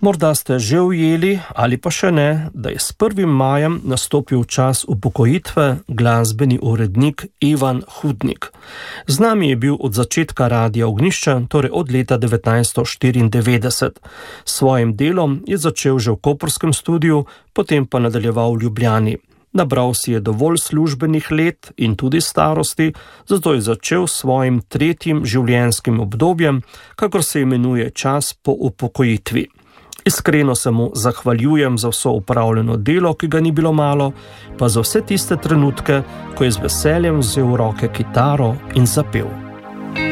Morda ste že ujeli ali pa še ne, da je s 1. majem nastopil čas upokojitve glasbeni urednik Ivan Hudnik. Z nami je bil od začetka Radia Ognjišče, torej od leta 1994. S svojim delom je začel že v koprskem studiu, potem pa nadaljeval v Ljubljani. Nabral si je dovolj službenih let in tudi starosti, zato je začel s svojim 3. življenjskim obdobjem, kakor se imenuje čas po upokojitvi. Iskreno se mu zahvaljujem za vso upravljeno delo, ki ga ni bilo malo, pa za vse tiste trenutke, ko je z veseljem vzel v roke kitaro in zapel.